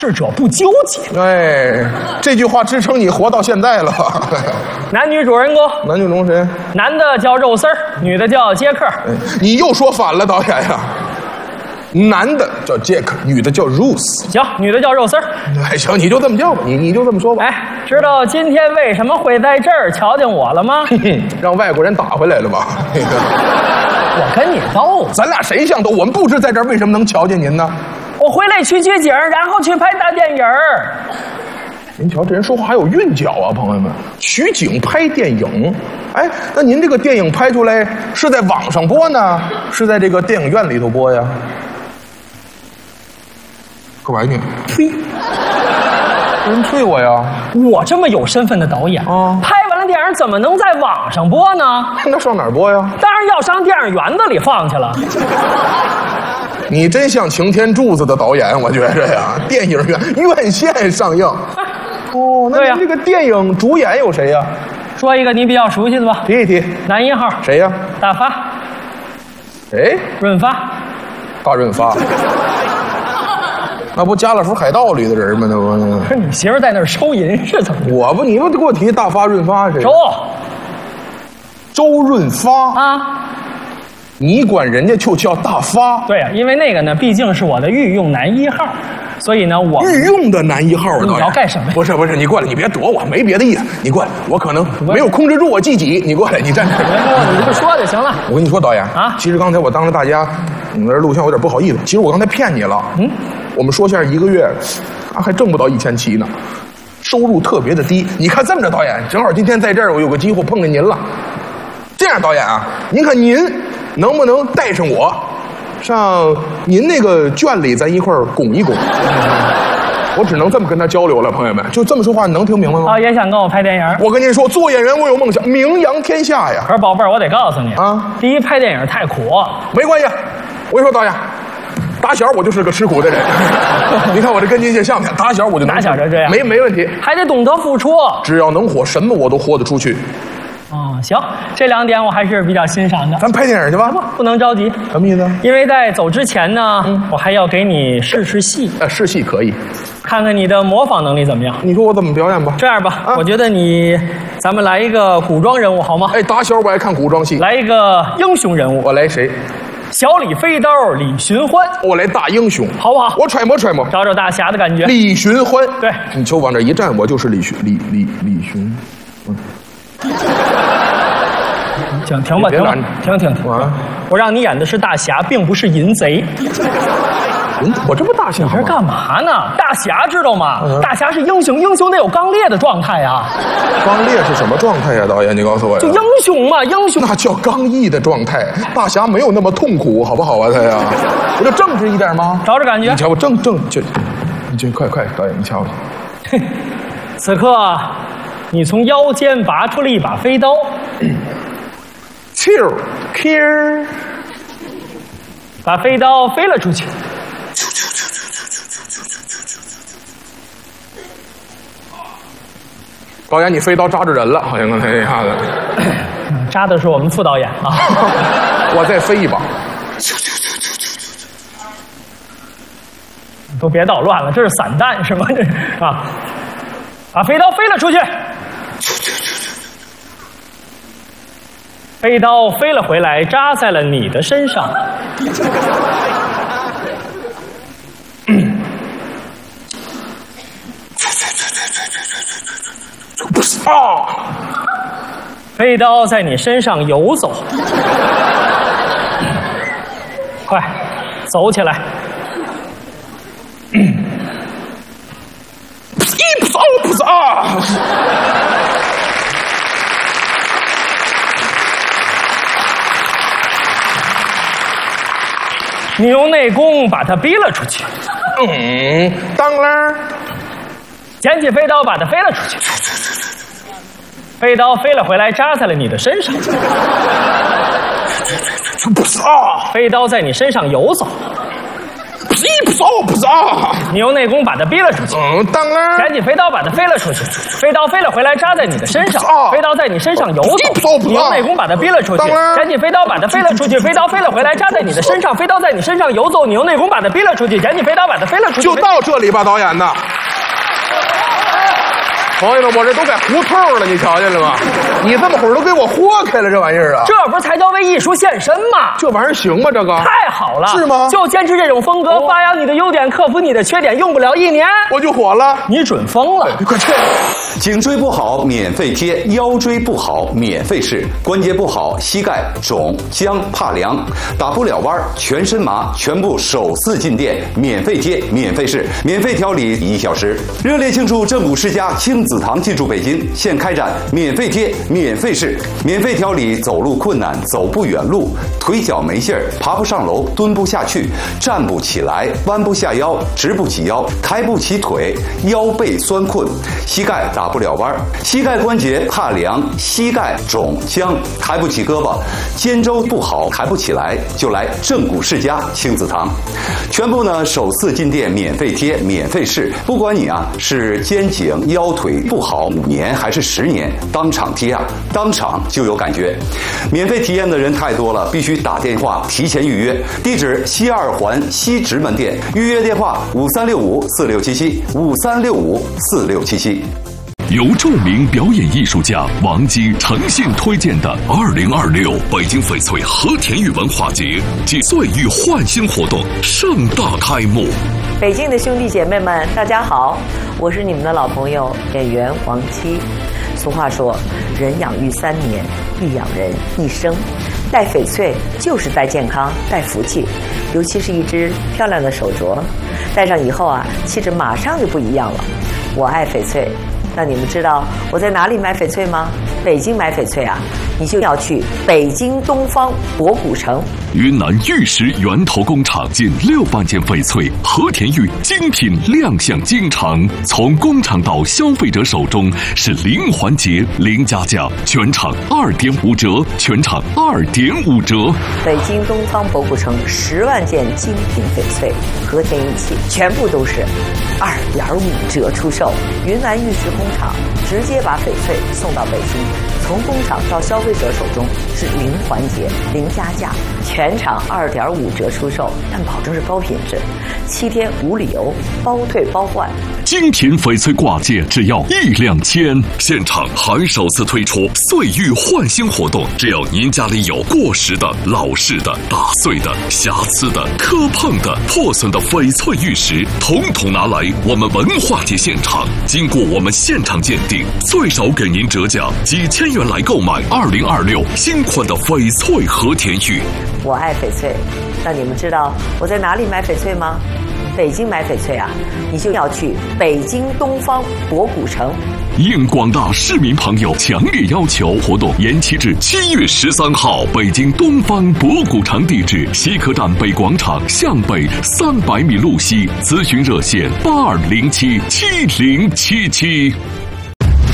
智者不纠结。 哎，这句话支撑你活到现在了。 男女主人公， 男女中谁？ 男的叫肉丝儿，女的叫杰克。 你又说反了，导演呀。男的叫杰克，女的叫 Ruth。 行，女的叫肉丝儿。 哎，行，你就这么叫吧，你就这么说吧。 哎，知道今天为什么会在这儿瞧见我了吗？ 让外国人打回来了吧？ 我跟你斗， 咱俩谁像斗？我们不知在这儿，为什么能瞧见您呢？ 我回来取取景，然后去拍大电影儿。 您瞧，这人说话还有韵脚啊，朋友们！取景拍电影，哎，那您这个电影拍出来是在网上播呢，是在这个电影院里头播呀？干嘛呢？ 呸！ 有人催我呀？ 我这么有身份的导演，拍完了电影怎么能在网上播呢？ 那上哪儿播呀？ 当然要上电影园子里放去了。 你真像擎天柱子的导演，我觉着呀，电影院线上映。哦，那您这个电影主演有谁呀？ 说一个你比较熟悉的吧， 提一提。 男1号谁呀？ 大发。 哎， 润发。 大润发。那不《家乐福海盗》里的人吗？那不是你媳妇在那儿收银是怎么着？ 我不，你不给我提大发润发谁？周润发啊。 你管人家就叫大发？ 对啊，因为那个呢，毕竟是我的御用男1号，所以呢，我御用的男1号。 你要干什么？ 不是，你过来，你别躲我，没别的意思。你过来，我可能没有控制住我自己。你过来，你站这。 你就说就行了。 我跟你说，导演啊，其实刚才我当着大家，你们这录像有点不好意思。其实我刚才骗你了。我们说相声1个月，还挣不到1700呢，收入特别的低。你看这么着，导演，正好今天在这儿，我有个机会碰见您了。这样，导演啊，您看您能不能带上我，上您那个圈里，咱一块儿拱一拱？我只能这么跟他交流了，朋友们，就这么说话，你能听明白吗？ 也想跟我拍电影。 我跟您说，做演员我有梦想，名扬天下呀。 可是宝贝儿，我得告诉你啊， 第一，拍电影太苦。 没关系，我跟你说，导演，打小我就是个吃苦的人。你看我这跟您这像不像？打小我就能。 打小就这样， 没问题， 还得懂得付出。 只要能火，什么我都豁得出去。 行，这2点我还是比较欣赏的。 咱拍电影去吧， 不能着急。 什么意思？ 因为在走之前呢，我还要给你试试戏。 试戏可以， 看看你的模仿能力怎么样。 你说我怎么表演吧？ 这样吧，我觉得咱们来一个古装人物好吗？ 哎，打小我爱看古装戏。 来一个英雄人物。 我来谁？ 小李飞刀李寻欢。 我来大英雄， 好不好？ 我揣摩揣摩， 找找大侠的感觉。 李寻欢， 对， 你瞅往这一站，我就是李寻。 停吧，我让你演的是大侠，并不是淫贼。 我这不大侠吗？ 你这干嘛呢？大侠知道吗？大侠是英雄，英雄得有刚烈的状态啊。 刚烈是什么状态呀？导演，你告诉我呀。 就英雄嘛，英雄那叫刚毅的状态。大侠没有那么痛苦，好不好啊？他呀，我就正直一点吗？ 找着感觉。 你瞧我你就快，导演你瞧瞧。 此刻，你从腰间拔出了一把飞刀。 Q， 把飞刀飞了出去。 导演，你飞刀扎着人了，好像刚才那下子。 扎的是我们副导演啊。 我再飞一把。 都别捣乱了，这是散弹是吗？这啊，把飞刀飞了出去。飞刀飞了回来，扎在了你的身上。飞刀在你身上游走，快走起来！不是啊！你用内功把他逼了出去。 当啷， 捡起飞刀把他飞了出去。飞刀飞了回来，扎在了你的身上。 不是啊！ 飞刀在你身上游走。 不走！ 你用内功把他逼了出去。 当然。 捡起飞刀把他飞了出去，飞刀飞了回来扎在你的身上，飞刀在你身上游走。你用内功把他逼了出去，捡起飞刀把他飞了出去，飞刀飞了回来扎在你的身上，飞刀在你身上游走。你用内功把他逼了出去，捡起飞刀把他飞了出去。 就到这里吧，导演呐。朋友们，我这都该糊透了，你瞧见了吗？你这么会儿都给我豁开了，这玩意儿啊！ 这不是才叫为艺术献身吗？ 这玩意儿行吗？这个太好了， 是吗？ 就坚持这种风格，发扬你的优点，克服你的缺点，用不了1年我就火了。 你准疯了！ 你快去！ 颈椎不好免费贴，腰椎不好免费试，关节不好膝盖肿僵怕凉，打不了弯全身麻，全部首次进店免费贴免费试，免费调理1小时。热烈庆祝正骨世家亲子堂进驻北京，现开展免费贴免费试，免费调理走路困难、走不远路、腿脚没劲儿、爬不上楼、蹲不下去、站不起来、弯不下腰、直不起腰、抬不起腿、腰背酸困、膝盖打不了弯、膝盖关节怕凉、膝盖肿僵、抬不起胳膊、肩周不好抬不起来，就来正骨世家亲子堂。全部呢首次进店免费贴免费试，不管你是肩颈腰腿不好5年还是10年，当场贴当场就有感觉。免费体验的人太多了，必须打电话提前预约。地址西2环西直门店，预约电话5365467753654677。 由著名表演艺术家王姬诚信推荐的2026北京翡翠和田玉文化节暨岁玉焕新活动盛大开幕。 北京的兄弟姐妹们，大家好，我是你们的老朋友演员王姬。俗话说，人养育3年，必养人一生。戴翡翠就是戴健康、戴福气，尤其是一只漂亮的手镯，戴上以后气质马上就不一样了。我爱翡翠。那你们知道我在哪里买翡翠吗？北京买翡翠你就要去北京东方博古城。 云南玉石源头工厂近6万件翡翠和田玉精品亮相京城，从工厂到消费者手中是零环节零加价，全场2.5折，全场2.5折。 北京东方博古城10万件精品翡翠和田玉器，全部都是2.5折出售。云南玉石工厂直接把翡翠送到北京，从工厂到消费者手中是零环节零加价，全场2.5折出售，但保证是高品质，7天无理由，包退包换。 精品翡翠挂件只要1两千，现场还首次推出岁玉焕新活动，只要您家里有过时的、老式的、打碎的、瑕疵的、磕碰的、破损的翡翠玉石，统统拿来我们文化节现场，经过我们现场鉴定，最少给您折价几千元来购买2026新款的翡翠和田玉。 我爱翡翠，那你们知道我在哪里买翡翠吗？北京买翡翠你就要去北京东方博古城。 应广大市民朋友强烈要求，活动延期至7月13号。北京东方博古城地址：西客站北广场向北300米路西。咨询热线：82077077。